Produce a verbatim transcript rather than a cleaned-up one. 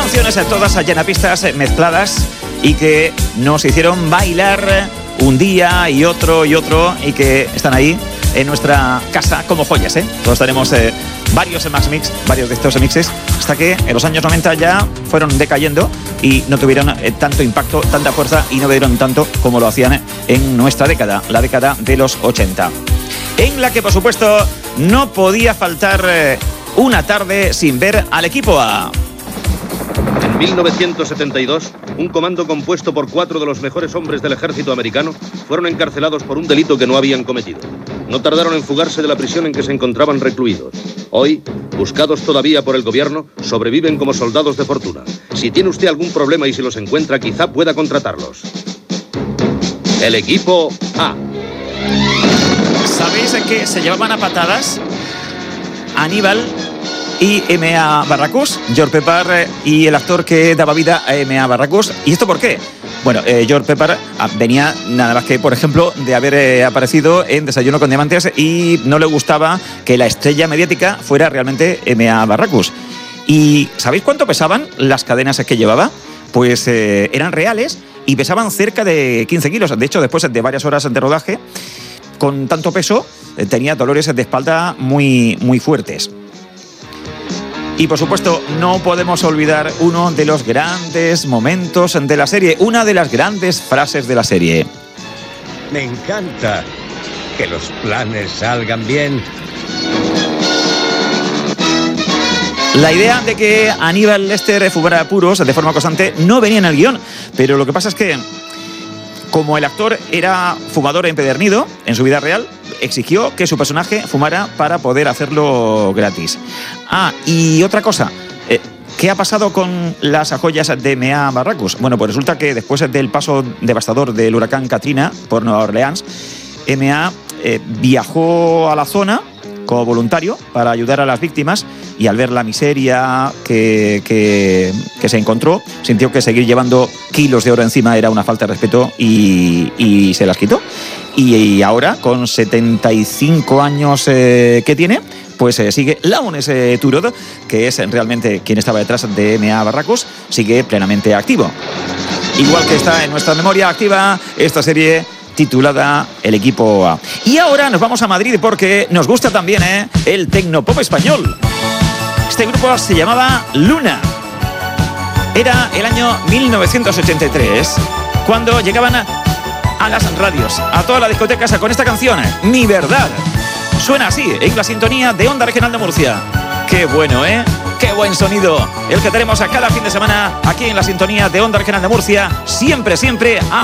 Canciones todas a llenapistas mezcladas y que nos hicieron bailar un día y otro y otro y que están ahí en nuestra casa como joyas, ¿eh? Todos tenemos eh, varios Max Mix, varios de estos mixes, hasta que en los años noventa ya fueron decayendo y no tuvieron eh, tanto impacto, tanta fuerza y no dieron tanto como lo hacían en nuestra década, la década de los ochenta. En la que, por supuesto, no podía faltar eh, una tarde sin ver al equipo A. En mil novecientos setenta y dos, un comando compuesto por cuatro de los mejores hombres del ejército americano fueron encarcelados por un delito que no habían cometido. No tardaron en fugarse de la prisión en que se encontraban recluidos. Hoy, buscados todavía por el gobierno, sobreviven como soldados de fortuna. Si tiene usted algún problema y si los encuentra, quizá pueda contratarlos. El equipo A. ¿Sabéis que se llevaban a patadas Aníbal y M A Barracus, George Pepper y el actor que daba vida a M A Barracus? ¿Y esto por qué? Bueno, eh, George Pepper venía nada más que, por ejemplo, de haber eh, aparecido en Desayuno con Diamantes y no le gustaba que la estrella mediática fuera realmente M A Barracus. ¿Y sabéis cuánto pesaban las cadenas que llevaba? Pues eh, eran reales y pesaban cerca de quince kilos. De hecho, después de varias horas de rodaje, con tanto peso, eh, tenía dolores de espalda muy, muy fuertes. Y por supuesto, no podemos olvidar uno de los grandes momentos de la serie, una de las grandes frases de la serie. Me encanta que los planes salgan bien. La idea de que Aníbal Lecter fumara puros de forma constante no venía en el guión, pero lo que pasa es que, como el actor era fumador empedernido en su vida real, exigió que su personaje fumara para poder hacerlo gratis. Ah, y otra cosa, eh, ¿qué ha pasado con las joyas de M A Barracus? Bueno, pues resulta que después del paso devastador del huracán Katrina por Nueva Orleans, M A eh, viajó a la zona como voluntario para ayudar a las víctimas y al ver la miseria que, que, que se encontró, sintió que seguir llevando kilos de oro encima era una falta de respeto y, y se las quitó. Y, y ahora, con setenta y cinco años eh, que tiene, pues eh, sigue Lawrence eh, Turod, que es realmente quien estaba detrás de M A Barracus, sigue plenamente activo. Igual que está en nuestra memoria activa esta serie titulada El Equipo A. Y ahora nos vamos a Madrid porque nos gusta también ¿eh? el tecnopop español. Este grupo se llamaba Luna. Era el año mil novecientos ochenta y tres cuando llegaban a, a las radios, a todas las discotecas con esta canción, Mi Verdad. Suena así, en la sintonía de Onda Regional de Murcia. Qué bueno, ¿eh? Qué buen sonido el que tenemos a cada fin de semana aquí en la sintonía de Onda Regional de Murcia. Siempre, siempre a